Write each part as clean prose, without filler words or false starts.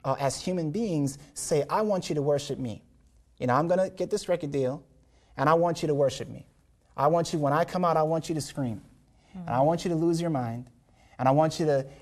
as human beings, say, I want you to worship me. You know, I'm going to get this record deal, and I want you to worship me. I want you, when I come out, I want you to scream. And I want you to lose your mind. And I want you to,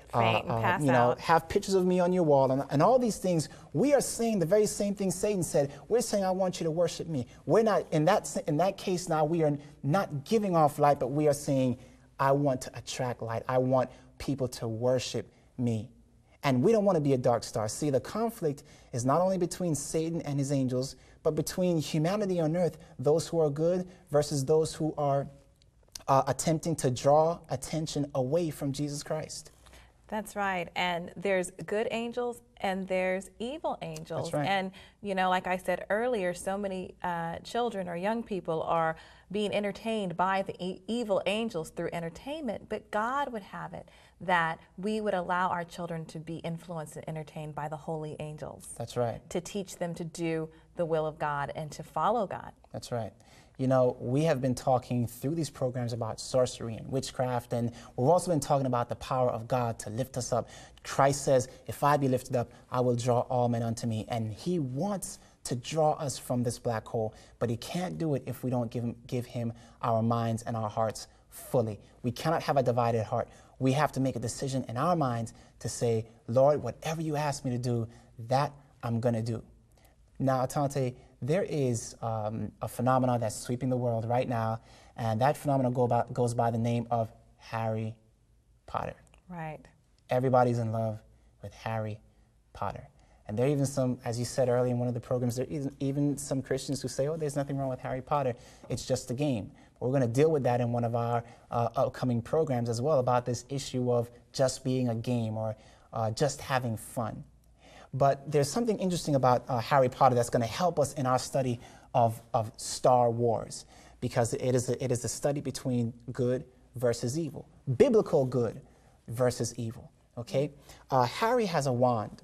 have pictures of me on your wall. And all these things, we are saying the very same thing Satan said. We're saying, I want you to worship me. We're not, in that case now, we are not giving off light, but we are saying, I want to attract light. I want people to worship me. And we don't want to be a dark star. See, the conflict is not only between Satan and his angels, but between humanity on earth, those who are good versus those who are attempting to draw attention away from Jesus Christ. That's right. And there's good angels and there's evil angels. That's right. And, you know, like I said earlier, so many children or young people are being entertained by the evil angels through entertainment. But God would have it that we would allow our children to be influenced and entertained by the holy angels. That's right. To teach them to do the will of God and to follow God. That's right. You know, we have been talking through these programs about sorcery and witchcraft, and we've also been talking about the power of God to lift us up. Christ says, if I be lifted up, I will draw all men unto me. And he wants to draw us from this black hole, but he can't do it if we don't give him our minds and our hearts fully. We cannot have a divided heart. We have to make a decision in our minds to say, Lord, whatever you ask me to do, that I'm going to do. Now, Tante, there is a phenomenon that's sweeping the world right now, and that phenomenon goes by the name of Harry Potter. Right. Everybody's in love with Harry Potter. And there are even some, as you said earlier in one of the programs, there are even some Christians who say, oh, there's nothing wrong with Harry Potter. It's just a game. We're going to deal with that in one of our upcoming programs as well, about this issue of just being a game or just having fun. But there's something interesting about Harry Potter that's going to help us in our study of Star Wars, because it is a study between good versus evil, biblical good versus evil. Okay, Harry has a wand,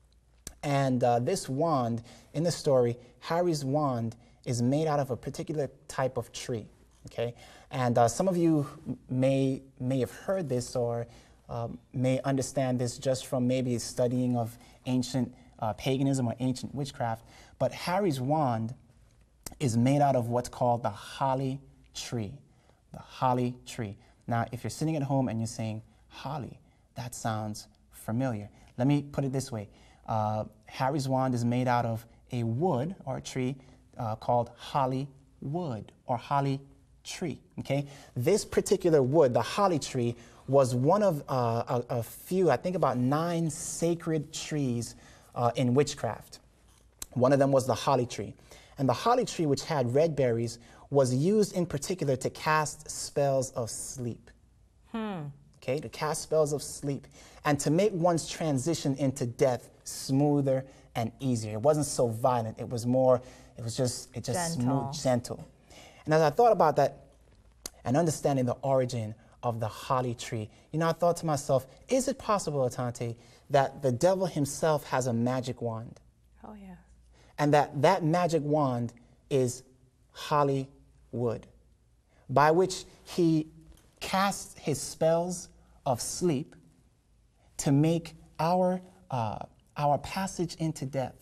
and this wand in the story, Harry's wand is made out of a particular type of tree. Okay, and some of you may have heard this or may understand this just from maybe studying of ancient paganism or ancient witchcraft, but Harry's wand is made out of what's called the holly tree. The holly tree. Now, if you're sitting at home and you're saying, holly, that sounds familiar. Let me put it this way. Harry's wand is made out of a wood or a tree called holly wood or holly tree. Okay? This particular wood, the holly tree, was one of a few, I think about 9 sacred trees in witchcraft. One of them was the holly tree. And the holly tree, which had red berries, was used in particular to cast spells of sleep. Okay, to cast spells of sleep and to make one's transition into death smoother and easier. It wasn't so violent. It was just smooth, gentle. And as I thought about that and understanding the origin of the holly tree, you know, I thought to myself, is it possible, Atante, that the devil himself has a magic wand? Oh, yeah. And that magic wand is holly wood, by which he casts his spells of sleep to make our passage into death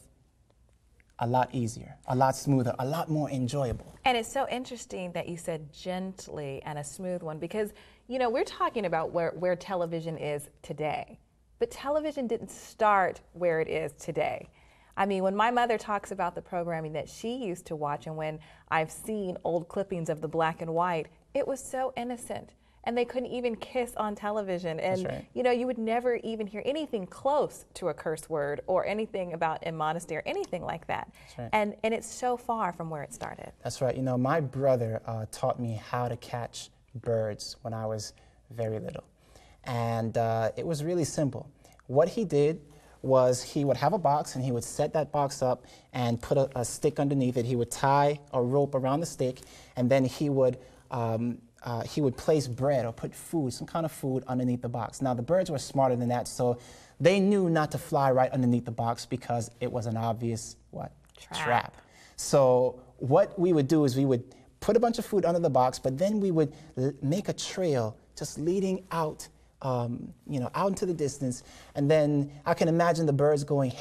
a lot easier, a lot smoother, a lot more enjoyable. And it's so interesting that you said gently and a smooth one, because, you know, we're talking about where television is today. But television didn't start where it is today. I mean, when my mother talks about the programming that she used to watch, and when I've seen old clippings of the black and white, it was so innocent. And they couldn't even kiss on television. And, right. You know, you would never even hear anything close to a curse word or anything about immodesty or anything like that. Right. And it's so far from where it started. That's right. You know, my brother taught me how to catch birds when I was very little. And it was really simple. What he did was he would have a box, and he would set that box up and put a stick underneath it. He would tie a rope around the stick, and then he would place bread or put food, some kind of food, underneath the box. Now, the birds were smarter than that, so they knew not to fly right underneath the box because it was an obvious, what? Trap. So what we would do is we would put a bunch of food under the box, but then we would make a trail just leading out, out into the distance. And then I can imagine the birds going,